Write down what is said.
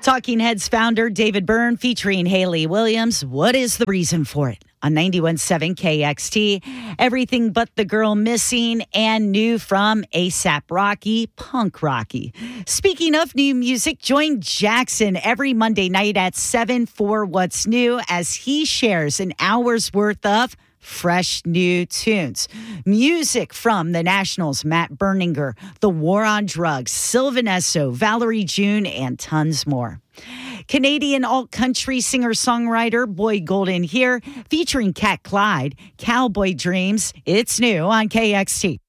Talking Heads founder David Byrne featuring Hayley Williams. What is the reason for it? On 91.7 KXT, Everything But the Girl Missing, and new from A$AP Rocky, Punk Rocky. Speaking of new music, join Jackson every Monday night at 7 for What's New as he shares an hour's worth of fresh new tunes. Music from the Nationals, Matt Berninger, The War on Drugs, Sylvan Esso, Valerie June, and tons more. Canadian alt-country singer-songwriter Boyd Golden here, featuring Cat Clyde, Cowboy Dreams. It's new on KXT.